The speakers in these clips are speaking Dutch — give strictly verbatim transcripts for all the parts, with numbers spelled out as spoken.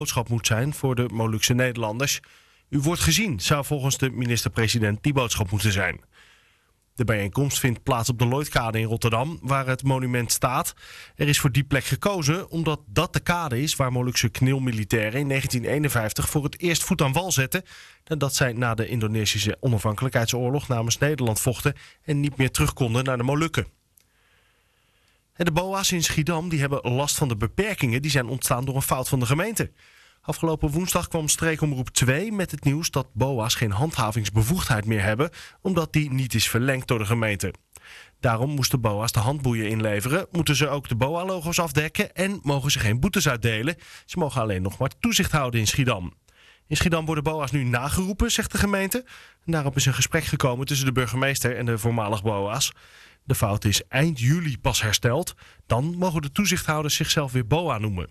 boodschap moet zijn voor de Molukse Nederlanders. U wordt gezien, zou volgens de minister-president die boodschap moeten zijn. De bijeenkomst vindt plaats op de Lloydkade in Rotterdam, waar het monument staat. Er is voor die plek gekozen omdat dat de kade is waar Molukse K N I L-militairen in negentien eenenvijftig voor het eerst voet aan wal zetten. Nadat zij na de Indonesische onafhankelijkheidsoorlog namens Nederland vochten en niet meer terug konden naar de Molukken. En de B O A's in Schiedam die hebben last van de beperkingen die zijn ontstaan door een fout van de gemeente. Afgelopen woensdag kwam Streekomroep twee met het nieuws dat B O A's geen handhavingsbevoegdheid meer hebben, omdat die niet is verlengd door de gemeente. Daarom moesten B O A's de handboeien inleveren, moeten ze ook de B O A-logo's afdekken en mogen ze geen boetes uitdelen. Ze mogen alleen nog maar toezicht houden in Schiedam. In Schiedam worden B O A's nu nageroepen, zegt de gemeente. En daarop is een gesprek gekomen tussen de burgemeester en de voormalig B O A's. De fout is eind juli pas hersteld. Dan mogen de toezichthouders zichzelf weer B O A noemen.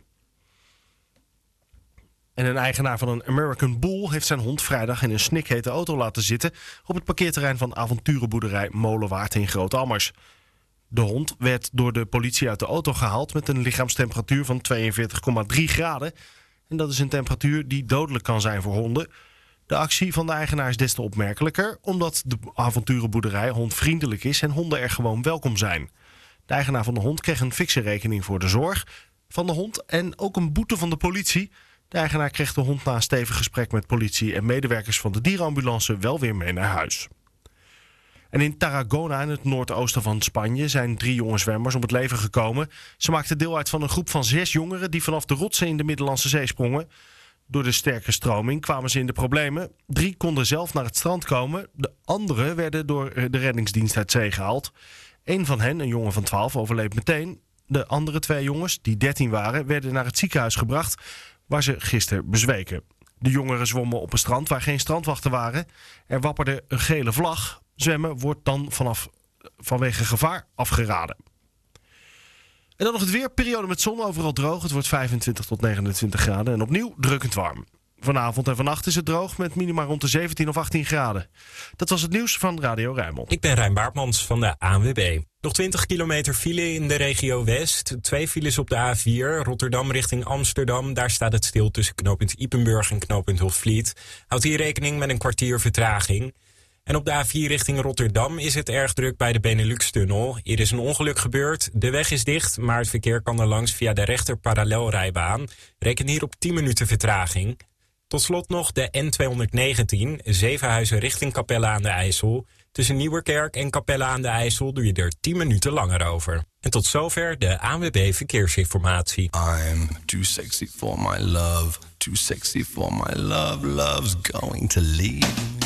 En een eigenaar van een American Bull heeft zijn hond vrijdag in een snikhete auto laten zitten op het parkeerterrein van avonturenboerderij Molenwaard in Groot-Ammers. De hond werd door de politie uit de auto gehaald met een lichaamstemperatuur van tweeënveertig komma drie graden. En dat is een temperatuur die dodelijk kan zijn voor honden. De actie van de eigenaar is des te opmerkelijker, omdat de avonturenboerderij hondvriendelijk is en honden er gewoon welkom zijn. De eigenaar van de hond kreeg een fikse rekening voor de zorg van de hond en ook een boete van de politie. De eigenaar kreeg de hond na een stevig gesprek met politie en medewerkers van de dierenambulance wel weer mee naar huis. En in Tarragona, in het noordoosten van Spanje, zijn drie jonge zwemmers om het leven gekomen. Ze maakten deel uit van een groep van zes jongeren die vanaf de rotsen in de Middellandse Zee sprongen. Door de sterke stroming kwamen ze in de problemen. Drie konden zelf naar het strand komen. De anderen werden door de reddingsdienst uit zee gehaald. Eén van hen, een jongen van twaalf, overleed meteen. De andere twee jongens, die dertien waren, werden naar het ziekenhuis gebracht, waar ze gisteren bezweken. De jongeren zwommen op een strand waar geen strandwachten waren. Er wapperde een gele vlag. Zwemmen wordt dan vanaf, vanwege gevaar afgeraden. En dan nog het weer. Periode met zon, overal droog. Het wordt vijfentwintig tot negenentwintig graden en opnieuw drukkend warm. Vanavond en vannacht is het droog met minima rond de zeventien of achttien graden. Dat was het nieuws van Radio Rijnmond. Ik ben Rijn Baartmans van de A N W B. Nog twintig kilometer file in de regio West. Twee files op de A vier, Rotterdam richting Amsterdam. Daar staat het stil tussen knooppunt Ypenburg en knooppunt Hofvliet. Houd hier rekening met een kwartier vertraging. En op de A vier richting Rotterdam is het erg druk bij de Benelux-tunnel. Hier is een ongeluk gebeurd. De weg is dicht, maar het verkeer kan er langs via de rechter parallelrijbaan. Reken hier op tien minuten vertraging. Tot slot nog de N tweehonderdnegentien, Zevenhuizen richting Capelle aan de IJssel. Tussen Nieuwerkerk en Capelle aan de IJssel doe je er tien minuten langer over. En tot zover de A N W B Verkeersinformatie. I'm too sexy for my love, too sexy for my love, love's going to leave.